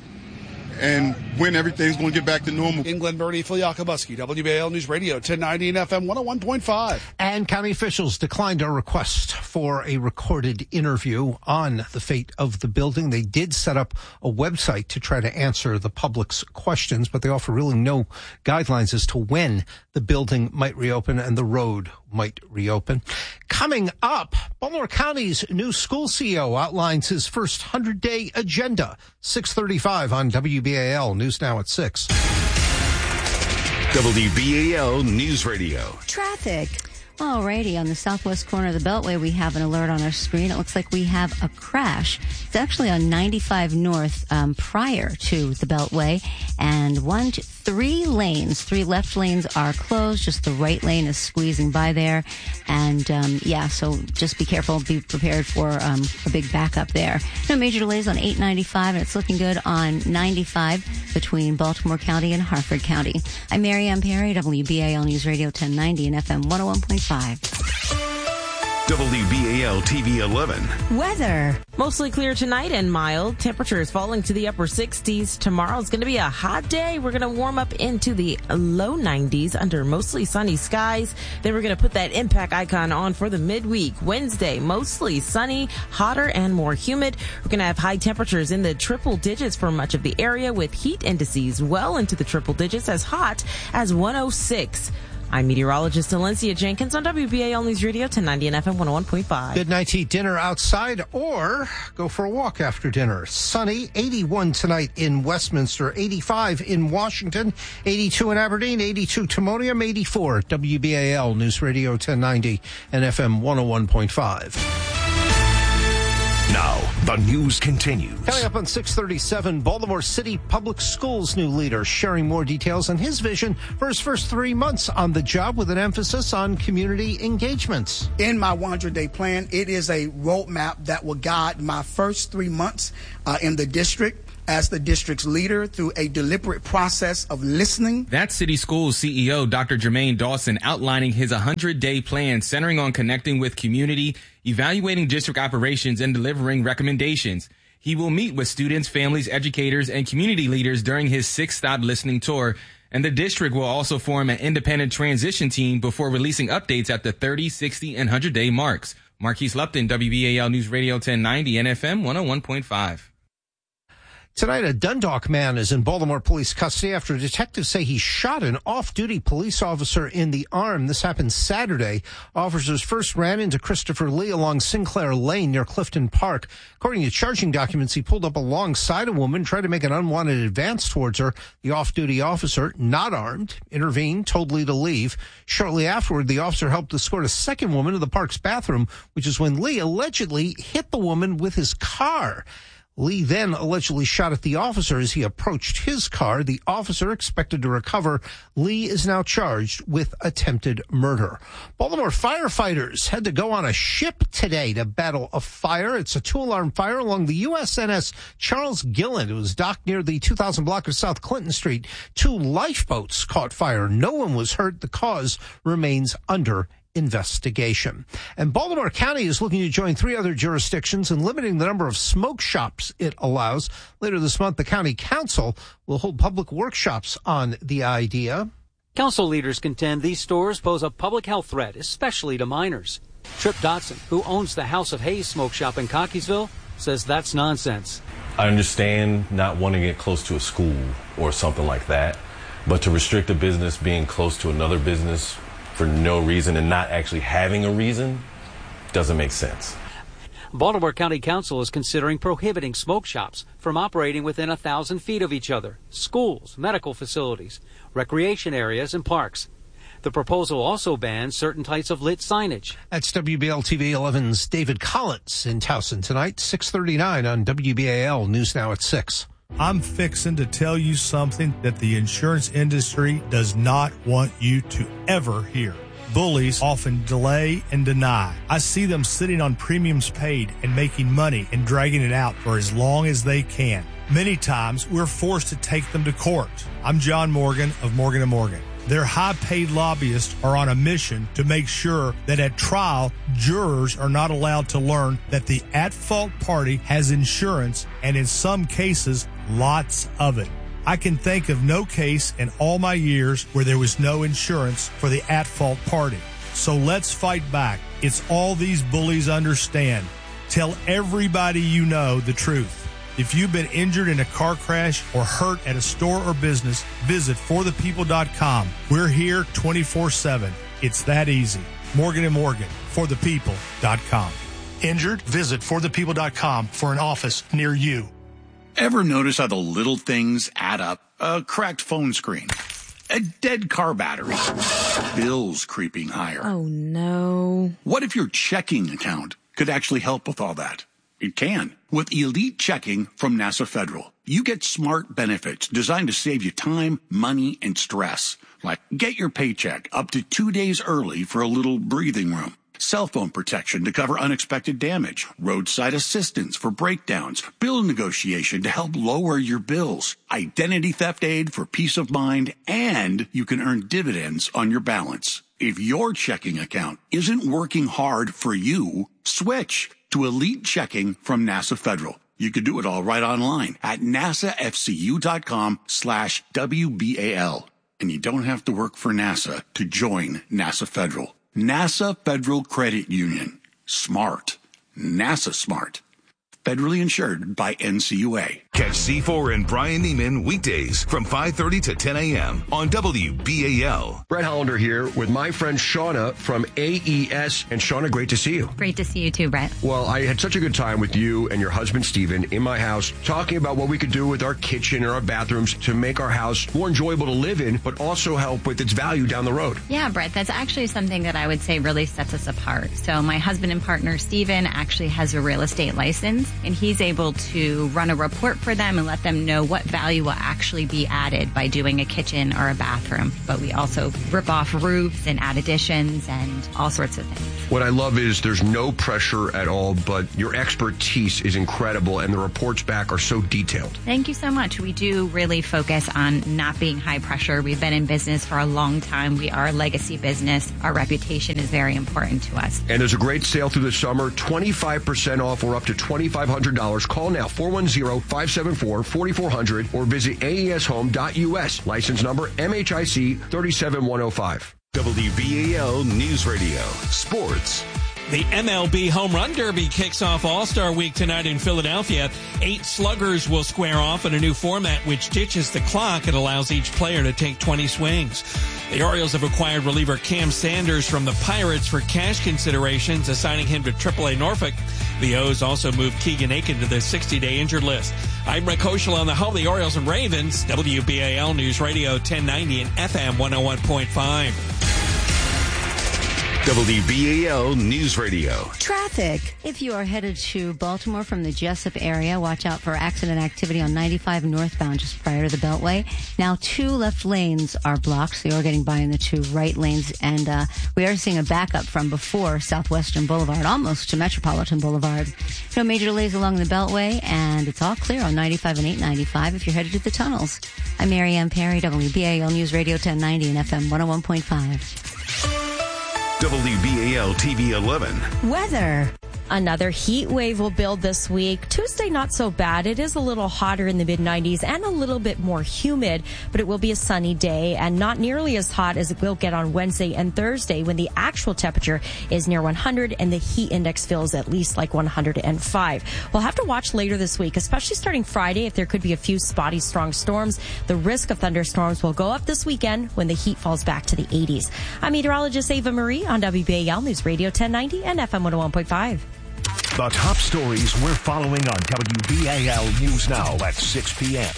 and when everything's going to get back to normal. In Glen Burnie, Phil Yakubowski, W B A L News Radio, ten ninety and F M one oh one point five. And county officials declined a request for a recorded interview on the fate of the building. They did set up a website to try to answer the public's questions, but they offer really no guidelines as to when the building might reopen and the road might reopen. Coming up, Baltimore County's new school C E O outlines his first hundred-day agenda. six thirty-five on W B A L. News Now at six. W B A L News Radio. Traffic. Alrighty, on the southwest corner of the Beltway, we have an alert on our screen. It looks like we have a crash. It's actually on ninety-five North um, prior to the Beltway. And one, two, three lanes, three left lanes are closed. Just the right lane is squeezing by there. And, um, yeah, so just be careful. Be prepared for um, a big backup there. No major delays on eight ninety-five, and it's looking good on ninety-five between Baltimore County and Harford County. I'm Mary Ann Perry, W B A L News Radio ten ninety and F M one oh one point five. W B A L T V eleven. Weather. Mostly clear tonight and mild. Temperatures falling to the upper sixties. Tomorrow's going to be a hot day. We're going to warm up into the low nineties under mostly sunny skies. Then we're going to put that impact icon on for the midweek. Wednesday, mostly sunny, hotter and more humid. We're going to have high temperatures in the triple digits for much of the area with heat indices well into the triple digits, as hot as one oh six. I'm meteorologist Alencia Jenkins on W B A L News Radio ten ninety and F M one oh one point five. Midnight to eat dinner outside or go for a walk after dinner. Sunny, eighty-one tonight in Westminster, eighty-five in Washington, eighty-two in Aberdeen, eighty-two Timonium, eighty-four W B A L News Radio ten ninety and F M one oh one point five. Now, the news continues. Coming up on six thirty-seven, Baltimore City Public Schools new leader sharing more details on his vision for his first three months on the job with an emphasis on community engagements. In my one hundred day plan, it is a roadmap that will guide my first three months uh, in the district as the district's leader through a deliberate process of listening. That's City Schools C E O Doctor Jermaine Dawson outlining his one hundred day plan centering on connecting with community, evaluating district operations, and delivering recommendations. He will meet with students, families, educators, and community leaders during his six-stop listening tour, and the district will also form an independent transition team before releasing updates at the thirty, sixty, and one hundred day marks. Marquise Lupton, W B A L News Radio ten ninety and F M one oh one point five. Tonight, a Dundalk man is in Baltimore police custody after detectives say he shot an off-duty police officer in the arm. This happened Saturday. Officers first ran into Christopher Lee along Sinclair Lane near Clifton Park. According to charging documents, he pulled up alongside a woman, tried to make an unwanted advance towards her. The off-duty officer, not armed, intervened, told Lee to leave. Shortly afterward, the officer helped escort a second woman to the park's bathroom, which is when Lee allegedly hit the woman with his car. Lee then allegedly shot at the officer as he approached his car. The officer expected to recover. Lee is now charged with attempted murder. Baltimore firefighters had to go on a ship today to battle a fire. It's a two-alarm fire along the U S N S Charles Gillen. It was docked near the two thousand block of South Clinton Street. Two lifeboats caught fire. No one was hurt. The cause remains under investigation. And Baltimore County is looking to join three other jurisdictions in limiting the number of smoke shops it allows. Later this month, the county council will hold public workshops on the idea. Council leaders contend these stores pose a public health threat, especially to minors. Trip Dotson, who owns the House of Hayes smoke shop in Cockeysville, says that's nonsense. I understand not wanting to get close to a school or something like that, but to restrict a business being close to another business for no reason and not actually having a reason doesn't make sense. Baltimore County Council is considering prohibiting smoke shops from operating within a thousand feet of each other, schools, medical facilities, recreation areas, and parks. The proposal also bans certain types of lit signage. That's W B L T V eleven's David Collins in Towson tonight, six thirty-nine on W B A L News Now at six. I'm fixing to tell you something that the insurance industry does not want you to ever hear. Bullies often delay and deny. I see them sitting on premiums paid and making money and dragging it out for as long as they can. Many times, we're forced to take them to court. I'm John Morgan of Morgan and Morgan. Their high-paid lobbyists are on a mission to make sure that at trial, jurors are not allowed to learn that the at-fault party has insurance, and in some cases, lots of it. I can think of no case in all my years where there was no insurance for the at-fault party. So let's fight back. It's all these bullies understand. Tell everybody you know the truth. If you've been injured in a car crash or hurt at a store or business, visit for the people dot com. We're here twenty-four seven. It's that easy. Morgan and Morgan, for the people dot com. Injured? Visit for the people dot com for an office near you. Ever notice how the little things add up? A cracked phone screen, a dead car battery, bills creeping higher. Oh, no. What if your checking account could actually help with all that? It can. With Elite Checking from NASA Federal, you get smart benefits designed to save you time, money, and stress. Like get your paycheck up to two days early for a little breathing room. Cell phone protection to cover unexpected damage, roadside assistance for breakdowns, bill negotiation to help lower your bills, identity theft aid for peace of mind, and you can earn dividends on your balance. If your checking account isn't working hard for you, switch to Elite Checking from NASA Federal. You can do it all right online at nasafcu.com slash WBAL. And you don't have to work for NASA to join NASA Federal. NASA Federal Credit Union. Smart. NASA smart. Federally insured by N C U A. Catch C four and Brian Neiman weekdays from five thirty to ten a.m. on W B A L. Brett Hollander here with my friend Shauna from A E S. And Shauna, great to see you. Great to see you too, Brett. Well, I had such a good time with you and your husband, Steven, in my house, talking about what we could do with our kitchen and our bathrooms to make our house more enjoyable to live in, but also help with its value down the road. Yeah, Brett, that's actually something that I would say really sets us apart. So my husband and partner, Steven, actually has a real estate license, and he's able to run a report for them and let them know what value will actually be added by doing a kitchen or a bathroom. But we also rip off roofs and add additions and all sorts of things. What I love is there's no pressure at all, but your expertise is incredible and the reports back are so detailed. Thank you so much. We do really focus on not being high pressure. We've been in business for a long time. We are a legacy business. Our reputation is very important to us. And there's a great sale through the summer, twenty-five percent off or up to twenty-five hundred dollars. Call now, four one zero, five seven four, four four zero zero or visit A E S home dot U S. License number M H I C three seven one zero five. W B A L News Radio. Sports. The M L B Home Run Derby kicks off All-Star Week tonight in Philadelphia. Eight sluggers will square off in a new format which ditches the clock and allows each player to take twenty swings. The Orioles have acquired reliever Cam Sanders from the Pirates for cash considerations, assigning him to triple A Norfolk. The O's also moved Keegan Aiken to the sixty-day injured list. I'm Rick Hoschel on the home of the Orioles and Ravens, W B A L News Radio ten ninety and F M one oh one point five. W B A L News Radio. Traffic. If you are headed to Baltimore from the Jessup area, watch out for accident activity on ninety-five northbound just prior to the Beltway. Now two left lanes are blocked, so you're getting by in the two right lanes. And uh, we are seeing a backup from before Southwestern Boulevard, almost to Metropolitan Boulevard. No major delays along the Beltway, and it's all clear on ninety-five and eight ninety-five if you're headed to the tunnels. I'm Mary Ann Perry, W B A L News Radio ten ninety and F M one oh one point five. W B A L T V eleven. Weather. Another heat wave will build this week. Tuesday, not so bad. It is a little hotter in the mid nineties and a little bit more humid, but it will be a sunny day and not nearly as hot as it will get on Wednesday and Thursday when the actual temperature is near one hundred and the heat index feels at least like one hundred five. We'll have to watch later this week, especially starting Friday, if there could be a few spotty strong storms. The risk of thunderstorms will go up this weekend when the heat falls back to the eighties. I'm meteorologist Ava Marie on W B A L News Radio ten ninety and F M one oh one point five. The top stories we're following on W B A L News Now at six p.m.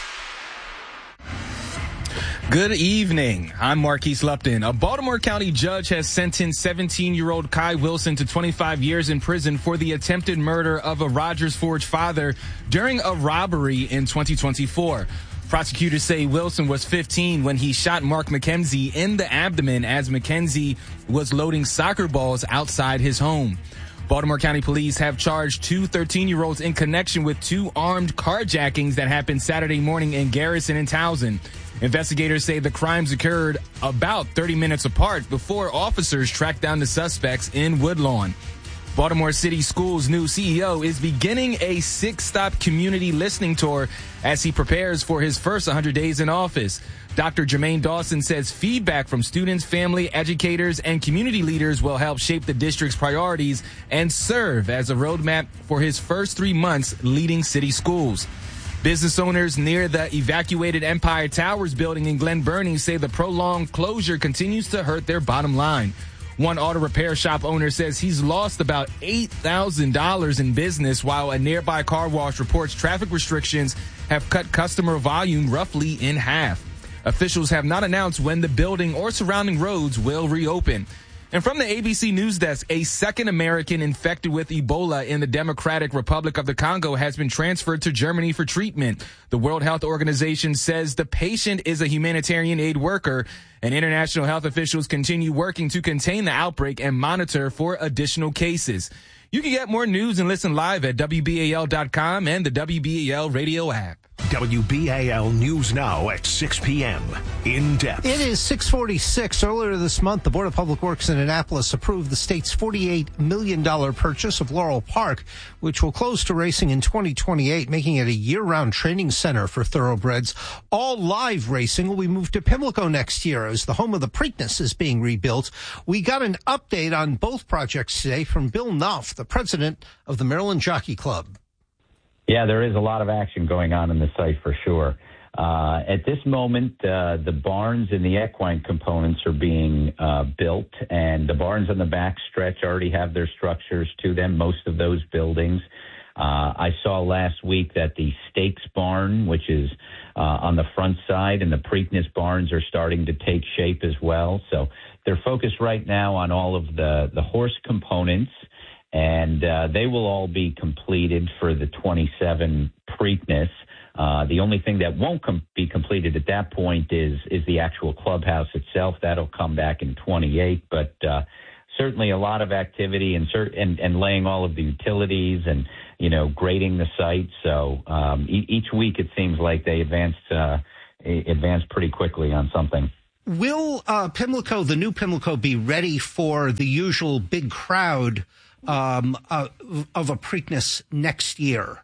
Good evening. I'm Marquise Lupton. A Baltimore County judge has sentenced seventeen-year-old Kai Wilson to twenty-five years in prison for the attempted murder of a Rogers Forge father during a robbery in twenty twenty-four. Prosecutors say Wilson was fifteen when he shot Mark McKenzie in the abdomen as McKenzie was loading soccer balls outside his home. Baltimore County Police have charged two thirteen-year-olds in connection with two armed carjackings that happened Saturday morning in Garrison and Towson. Investigators say the crimes occurred about thirty minutes apart before officers tracked down the suspects in Woodlawn. Baltimore City Schools' new C E O is beginning a six-stop community listening tour as he prepares for his first one hundred days in office. Doctor Jermaine Dawson says feedback from students, family, educators, and community leaders will help shape the district's priorities and serve as a roadmap for his first three months leading city schools. Business owners near the evacuated Empire Towers building in Glen Burnie say the prolonged closure continues to hurt their bottom line. One auto repair shop owner says he's lost about eight thousand dollars in business, while a nearby car wash reports traffic restrictions have cut customer volume roughly in half. Officials have not announced when the building or surrounding roads will reopen. And from the A B C News Desk, a second American infected with Ebola in the Democratic Republic of the Congo has been transferred to Germany for treatment. The World Health Organization says the patient is a humanitarian aid worker, and international health officials continue working to contain the outbreak and monitor for additional cases. You can get more news and listen live at W B A L dot com and the W B A L radio app. W B A L News Now at six p.m. In depth. It is six forty-six. Earlier this month, the Board of Public Works in Annapolis approved the state's forty-eight million dollars purchase of Laurel Park, which will close to racing in twenty twenty-eight, making it a year-round training center for thoroughbreds. All live racing will be moved to Pimlico next year as the home of the Preakness is being rebuilt. We got an update on both projects today from Bill Knopf, the president of the Maryland Jockey Club. Yeah, there is a lot of action going on in the site for sure. Uh, at this moment, uh, the barns and the equine components are being uh, built, and the barns on the back stretch already have their structures to them, most of those buildings. Uh, I saw last week that the Stakes barn, which is uh, on the front side, and the Preakness barns are starting to take shape as well. So they're focused right now on all of the, the horse components, and uh, they will all be completed for the twenty-seven Preakness. Uh, the only thing that won't com- be completed at that point is is the actual clubhouse itself. That'll come back in twenty-eight, but uh, certainly a lot of activity and, cert- and and laying all of the utilities and, you know, grading the site. So um, e- each week it seems like they advance, uh, advance pretty quickly on something. Will uh, Pimlico, the new Pimlico, be ready for the usual big crowd um, uh, of a Preakness next year?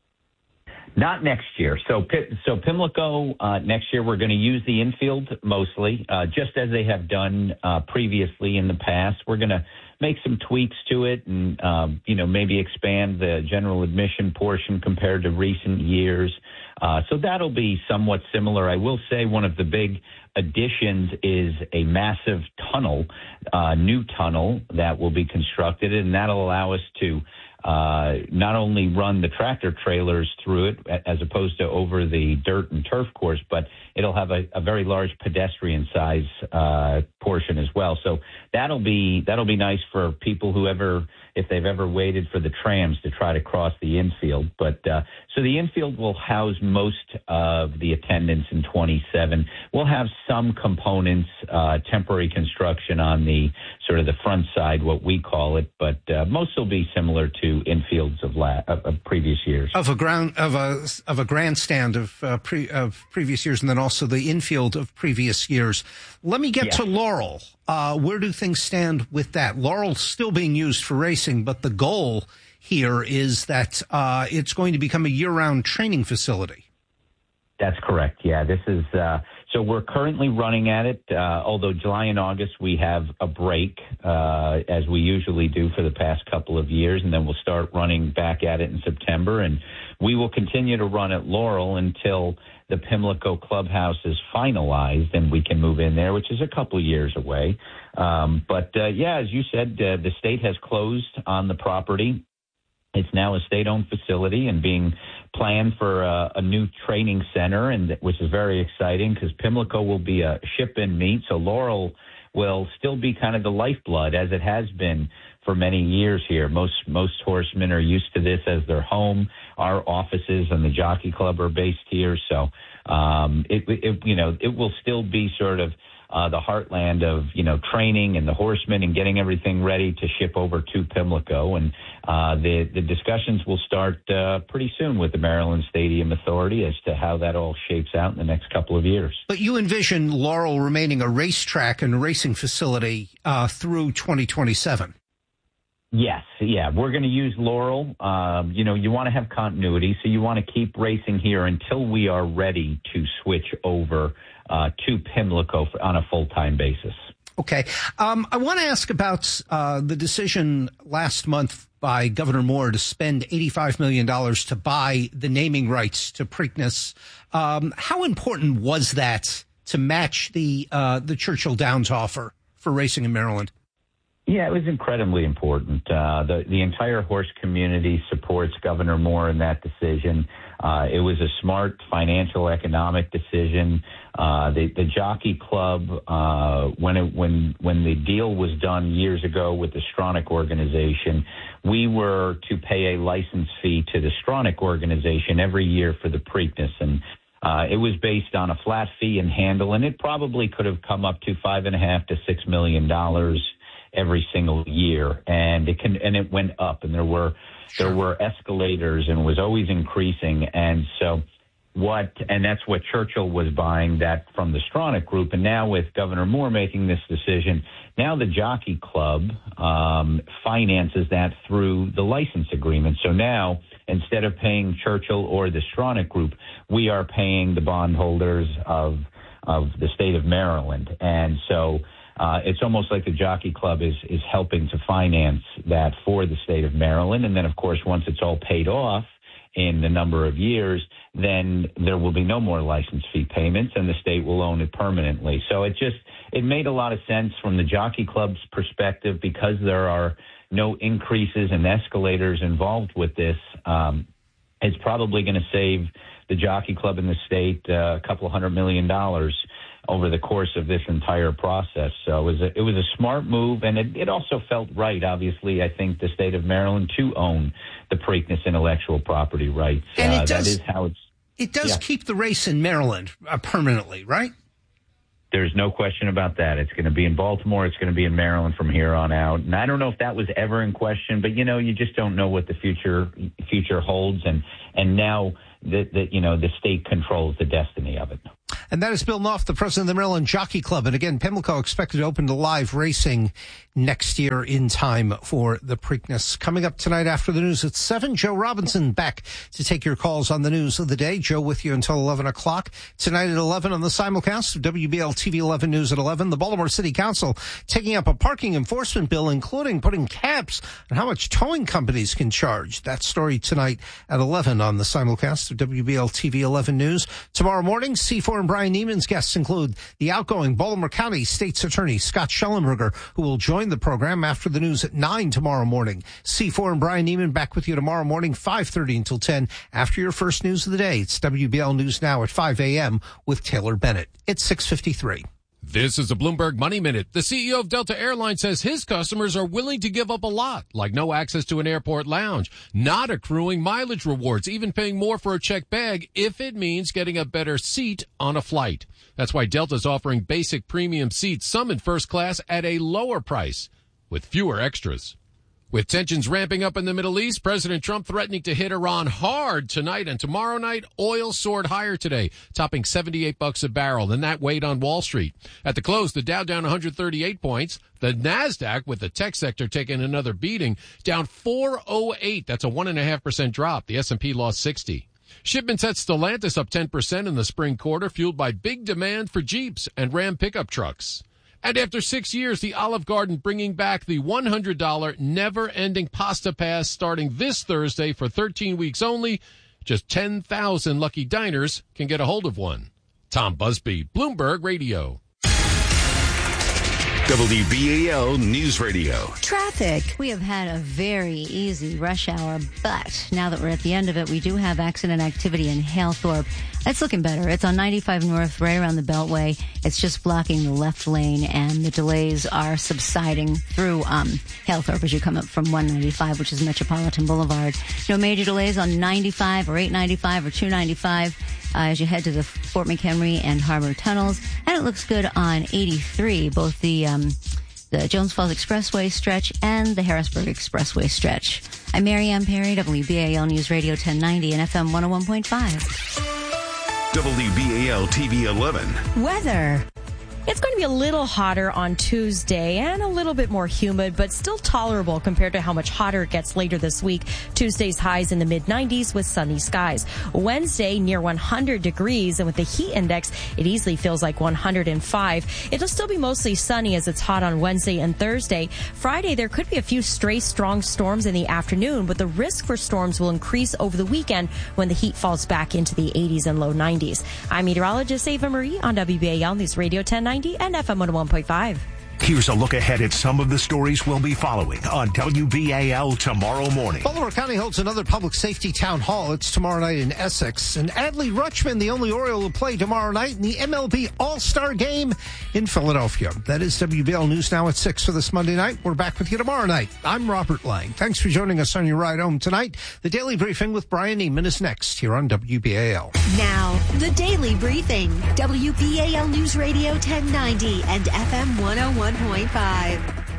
Not next year. So, so Pimlico, uh, next year we're going to use the infield mostly, uh, just as they have done uh, previously in the past. We're going to make some tweaks to it and, um, you know, maybe expand the general admission portion compared to recent years. Uh, so that'll be somewhat similar. I will say one of the big additions is a massive tunnel, uh, new tunnel that will be constructed, and that'll allow us to uh, not only run the tractor trailers through it as opposed to over the dirt and turf course, but it'll have a, a very large pedestrian size uh, portion as well. So that'll be that'll be nice for people who ever, if they've ever waited for the trams to try to cross the infield. But uh, so the infield will house most of the attendance in twenty-seven. We'll have some components, uh, temporary construction on the sort of the front side, what we call it, but uh, most will be similar to infields of, la- of, of previous years. Of a ground of a of a grandstand of uh, pre, of previous years, and then also the infield of previous years. Let me get yeah. to Laurel. Uh, where do things stand with that? Laurel's still being used for racing, but the goal here is that uh, it's going to become a year-round training facility. That's correct. Yeah, this is uh, so we're currently running at it. Uh, although July and August we have a break, uh, as we usually do for the past couple of years, and then we'll start running back at it in September. And we will continue to run at Laurel until the Pimlico clubhouse is finalized and we can move in there, which is a couple of years away. Um, but uh, yeah, as you said, uh, the state has closed on the property. It's now a state-owned facility and being planned for a, a new training center, and which is very exciting because Pimlico will be a ship-in meet. So Laurel will still be kind of the lifeblood, as it has been for many years here. Most most horsemen are used to this as their home. Our offices and the Jockey Club are based here, so um, it, it you know it will still be sort of Uh, the heartland of, you know, training and the horsemen and getting everything ready to ship over to Pimlico. And uh, the, the discussions will start uh, pretty soon with the Maryland Stadium Authority as to how that all shapes out in the next couple of years. But you envision Laurel remaining a racetrack and a racing facility uh, through twenty twenty-seven. Yes, yeah. We're going to use Laurel. Um, you know, you want to have continuity, so you want to keep racing here until we are ready to switch over uh, to Pimlico on a full-time basis. Okay. Um, I want to ask about uh, the decision last month by Governor Moore to spend eighty-five million dollars to buy the naming rights to Preakness. Um, how important was that to match the uh, the Churchill Downs offer for racing in Maryland? Yeah, it was incredibly important. Uh, the, the entire horse community supports Governor Moore in that decision. Uh, it was a smart financial, economic decision. Uh, the, the Jockey Club, uh, when it, when when the deal was done years ago with the Stronach organization, we were to pay a license fee to the Stronach organization every year for the Preakness, and uh, it was based on a flat fee and handle, and it probably could have come up to five and a half to six million dollars every single year, and it can and it went up, and there were sure. there were escalators, and it was always increasing. And so what, and that's what Churchill was buying that from the Stronach Group. And now with Governor Moore making this decision, now the Jockey Club um, finances that through the license agreement. So now, instead of paying Churchill or the Stronach Group, we are paying the bondholders of of the state of Maryland. And so uh, it's almost like the Jockey Club is is helping to finance that for the state of Maryland. And then, of course, once it's all paid off in the number of years, then there will be no more license fee payments and the state will own it permanently. So it just, it made a lot of sense from the Jockey Club's perspective because there are no increases and escalators involved with this. Um, it's probably going to save the Jockey Club in the state uh, a couple of hundred million dollars over the course of this entire process. So it was a, it was a smart move, and it, it also felt right, obviously, I think, the state of Maryland to own the Preakness intellectual property rights. And uh, it does, that is how it's... It does yeah. keep the race in Maryland uh, permanently, right? There's no question about that. It's going to be in Baltimore. It's going to be in Maryland from here on out. And I don't know if that was ever in question, but, you know, you just don't know what the future future holds. And, and now that, that, you know, the state controls the destiny of it. And that is Bill Knopf, the president of the Maryland Jockey Club. And again, Pimlico expected to open to live racing next year in time for the Preakness. Coming up tonight after the news at seven, Joe Robinson back to take your calls on the news of the day. Joe with you until eleven o'clock. Tonight at eleven on the simulcast of W B L T V eleven News at eleven. The Baltimore City Council taking up a parking enforcement bill, including putting caps on how much towing companies can charge. That story tonight at eleven on the simulcast of W B L T V eleven News. Tomorrow morning, C four and Brian Neiman's guests include the outgoing Baltimore County State's Attorney Scott Schellenberger, who will join the program after the news at nine tomorrow morning. C four and Brian Neiman back with you tomorrow morning, five thirty until ten, after your first news of the day. It's W B L News Now at five a.m. with Taylor Bennett. It's six fifty-three. This is a Bloomberg Money Minute. The C E O of Delta Airlines says his customers are willing to give up a lot, like no access to an airport lounge, not accruing mileage rewards, even paying more for a checked bag if it means getting a better seat on a flight. That's why Delta's offering basic premium seats, some in first class, at a lower price with fewer extras. With tensions ramping up in the Middle East, President Trump threatening to hit Iran hard tonight and tomorrow night, oil soared higher today, topping seventy-eight bucks a barrel, and that weighed on Wall Street. At the close, the Dow down one hundred thirty-eight points. The NASDAQ, with the tech sector taking another beating, down four oh eight. That's a one point five percent drop. The S and P lost sixty. Shipments at Stellantis up ten percent in the spring quarter, fueled by big demand for Jeeps and Ram pickup trucks. And after six years, the Olive Garden bringing back the one hundred dollars never-ending pasta pass starting this Thursday for thirteen weeks only. Just ten thousand lucky diners can get a hold of one. Tom Busby, Bloomberg Radio. W B A L News Radio. Traffic. We have had a very easy rush hour, but now that we're at the end of it, we do have accident activity in Halethorpe. It's looking better. It's on ninety-five North, right around the Beltway. It's just blocking the left lane, and the delays are subsiding through um, Halethorpe as you come up from one ninety-five, which is Metropolitan Boulevard. No major delays on ninety-five or eight ninety-five or two ninety-five uh, as you head to the Fort McHenry and Harbor tunnels. And it looks good on eighty-three, both the um, the Jones Falls Expressway stretch and the Harrisburg Expressway stretch. I'm Mary Ann Perry, W B A L News Radio ten ninety and F M one oh one point five. W B A L T V eleven. Weather. It's going to be a little hotter on Tuesday and a little bit more humid, but still tolerable compared to how much hotter it gets later this week. Tuesday's highs in the mid nineties with sunny skies. Wednesday near one hundred degrees, and with the heat index, it easily feels like one hundred five. It'll still be mostly sunny as it's hot on Wednesday and Thursday. Friday, there could be a few stray strong storms in the afternoon, but the risk for storms will increase over the weekend when the heat falls back into the eighties and low nineties. I'm meteorologist Ava Marie on W B A L News Radio ten ninety and F M one oh one point five. Here's a look ahead at some of the stories we'll be following on W B A L tomorrow morning. Baltimore County holds another public safety town hall. It's tomorrow night in Essex. And Adley Rutschman, the only Oriole, will play tomorrow night in the M L B All-Star Game in Philadelphia. That is W B L News Now at six for this Monday night. We're back with you tomorrow night. I'm Robert Lang. Thanks for joining us on your ride home tonight. The Daily Briefing with Brian Neiman is next here on W B A L. Now, the Daily Briefing. W B A L News Radio ten ninety and F M one oh one point five.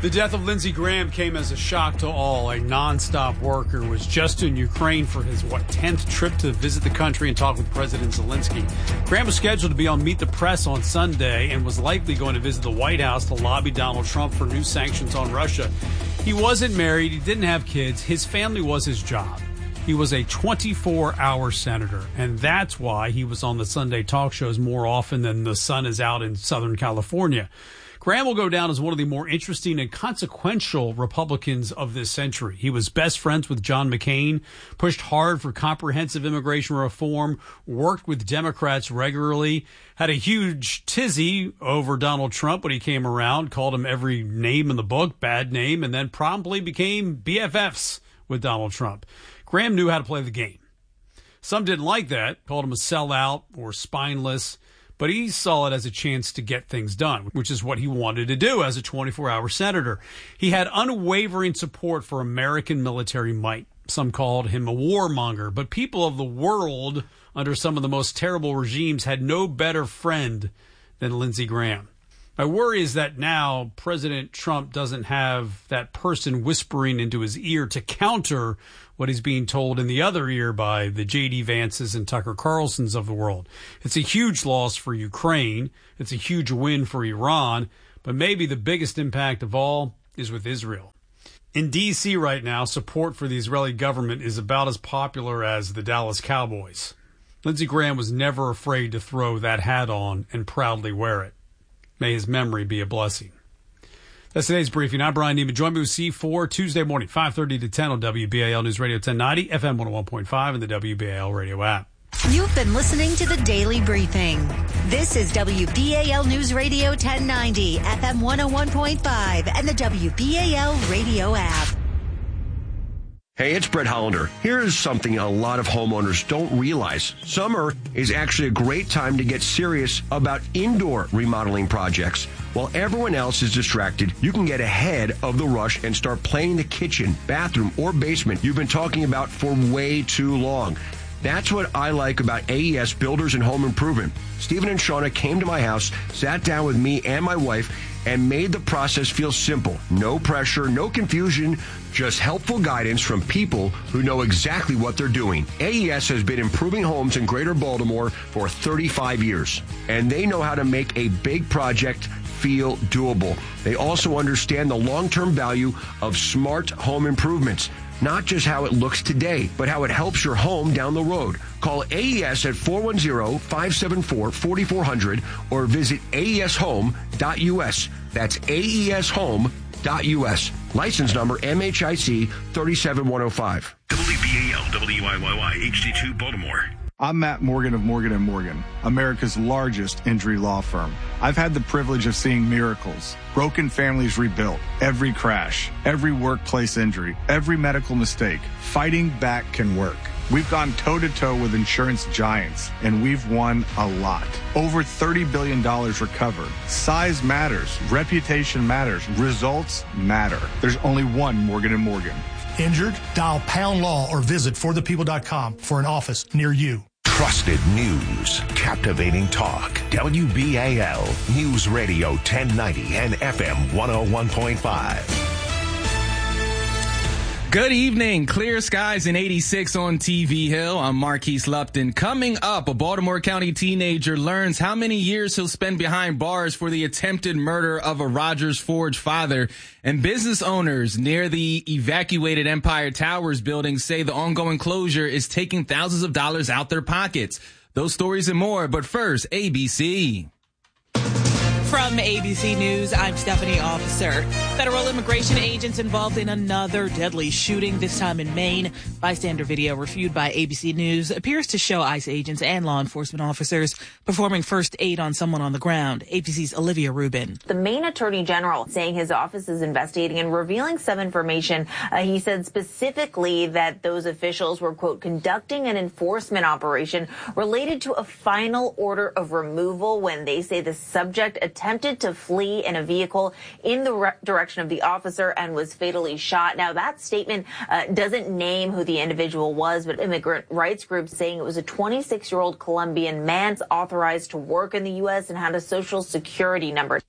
The death of Lindsey Graham came as a shock to all. A nonstop worker was just in Ukraine for his, what, tenth trip to visit the country and talk with President Zelensky. Graham was scheduled to be on Meet the Press on Sunday and was likely going to visit the White House to lobby Donald Trump for new sanctions on Russia. He wasn't married. He didn't have kids. His family was his job. He was a twenty-four hour senator, and that's why he was on the Sunday talk shows more often than the sun is out in Southern California. Graham will go down as one of the more interesting and consequential Republicans of this century. He was best friends with John McCain, pushed hard for comprehensive immigration reform, worked with Democrats regularly, had a huge tizzy over Donald Trump when he came around, called him every name in the book, bad name, and then promptly became B F Fs with Donald Trump. Graham knew how to play the game. Some didn't like that, called him a sellout or spineless, but he saw it as a chance to get things done, which is what he wanted to do as a twenty-four hour senator. He had unwavering support for American military might. Some called him a warmonger, but people of the world under some of the most terrible regimes had no better friend than Lindsey Graham. My worry is that now President Trump doesn't have that person whispering into his ear to counter what he's being told in the other ear by the J D Vances and Tucker Carlsons of the world. It's a huge loss for Ukraine. It's a huge win for Iran. But maybe the biggest impact of all is with Israel. In D C right now, support for the Israeli government is about as popular as the Dallas Cowboys. Lindsey Graham was never afraid to throw that hat on and proudly wear it. May his memory be a blessing. That's today's briefing. I'm Brian Neiman. Join me with C four Tuesday morning, five thirty to ten on W B A L News Radio ten ninety, F M one oh one point five, and the W B A L radio app. You've been listening to the Daily Briefing. This is W B A L News Radio ten ninety, F M one oh one point five, and the W B A L radio app. Hey, it's Brett Hollander. Here's something a lot of homeowners don't realize. Summer is actually a great time to get serious about indoor remodeling projects. While everyone else is distracted, you can get ahead of the rush and start planning the kitchen, bathroom, or basement you've been talking about for way too long. That's what I like about A E S Builders and Home Improvement. Stephen and Shauna came to my house, sat down with me and my wife, and made the process feel simple. No pressure, no confusion, just helpful guidance from people who know exactly what they're doing. A E S has been improving homes in Greater Baltimore for thirty-five years, and they know how to make a big project feel doable. They also understand the long-term value of smart home improvements. Not just how it looks today, but how it helps your home down the road. Call A E S at four one zero, five seven four, four four zero zero or visit A E S home dot U S. That's A E S home dot U S. License number M H I C three seven one zero five. W B A L W I Y Y H D two Baltimore. I'm Matt Morgan of Morgan and Morgan, America's largest injury law firm. I've had the privilege of seeing miracles, broken families rebuilt, every crash, every workplace injury, every medical mistake. Fighting back can work. We've gone toe-to-toe with insurance giants, and we've won a lot. Over thirty billion dollars recovered. Size matters. Reputation matters. Results matter. There's only one Morgan and Morgan. Injured? Dial Pound Law or visit for the people dot com for an office near you. Trusted news, captivating talk. W B A L News Radio ten ninety and F M one oh one point five. Good evening. Clear skies and eighty-six on T V Hill. I'm Marquise Lupton. Coming up, a Baltimore County teenager learns how many years he'll spend behind bars for the attempted murder of a Rogers Forge father. And business owners near the evacuated Empire Towers building say the ongoing closure is taking thousands of dollars out their pockets. Those stories and more. But first, A B C. From A B C News, I'm Stephanie Officer. Federal immigration agents involved in another deadly shooting, this time in Maine. Bystander video reviewed by A B C News appears to show ICE agents and law enforcement officers performing first aid on someone on the ground. A B C's Olivia Rubin. The Maine Attorney General saying his office is investigating and revealing some information. Uh, he said specifically that those officials were, quote, conducting an enforcement operation related to a final order of removal when they say the subject attempted attempted to flee in a vehicle in the re- direction of the officer and was fatally shot. Now, that statement uh, doesn't name who the individual was, but immigrant rights groups saying it was a twenty-six-year-old Colombian man authorized to work in the U S and had a social security number.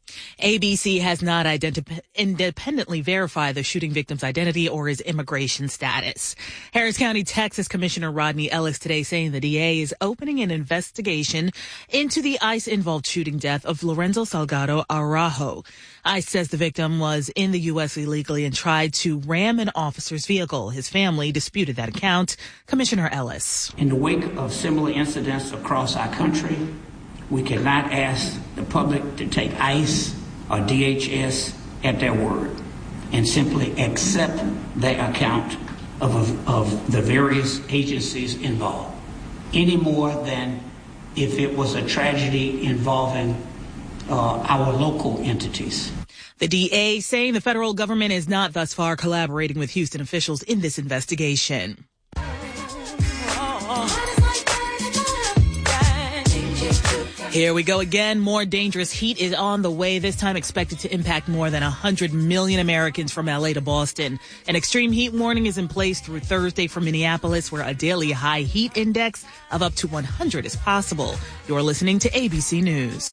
A B C has not identi- independently verified the shooting victim's identity or his immigration status. Harris County, Texas Commissioner Rodney Ellis today saying the D A is opening an investigation into the ICE-involved shooting death of Lorenzo Salgado Araujo. ICE says the victim was in the U S illegally and tried to ram an officer's vehicle. His family disputed that account. Commissioner Ellis. In the wake of similar incidents across our country, we cannot ask the public to take ICE or D H S at their word and simply accept their account of, of, of the various agencies involved, any more than if it was a tragedy involving uh, our local entities. The D A saying the federal government is not thus far collaborating with Houston officials in this investigation. Here we go again. More dangerous heat is on the way, this time expected to impact more than one hundred million Americans from L A to Boston. An extreme heat warning is in place through Thursday for Minneapolis, where a daily high heat index of up to one hundred is possible. You're listening to A B C News.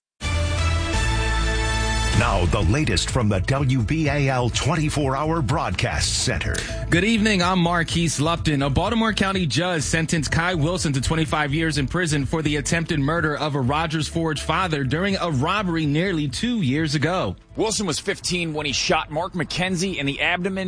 Now, the latest from the W B A L twenty-four hour Broadcast Center. Good evening. I'm Marquise Lupton. A Baltimore County judge sentenced Kai Wilson to twenty-five years in prison for the attempted murder of a Rogers Forge father during a robbery nearly two years ago. Wilson was fifteen when he shot Mark McKenzie in the abdomen